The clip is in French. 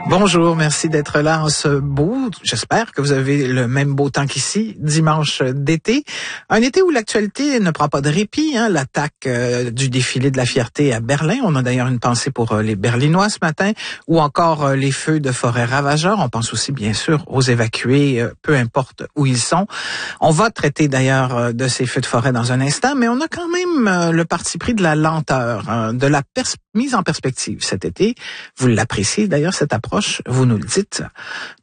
Bonjour, merci d'être là en ce beau, j'espère que vous avez le même beau temps qu'ici, dimanche d'été. Un été où l'actualité ne prend pas de répit, l'attaque du défilé de la fierté à Berlin. On a d'ailleurs une pensée pour les Berlinois ce matin, ou encore les feux de forêt ravageurs. On pense aussi bien sûr aux évacués, peu importe où ils sont. On va traiter d'ailleurs de ces feux de forêt dans un instant, mais on a quand même le parti pris de la lenteur, de la mise en perspective cet été. Vous l'appréciez d'ailleurs cette approche, vous nous le dites.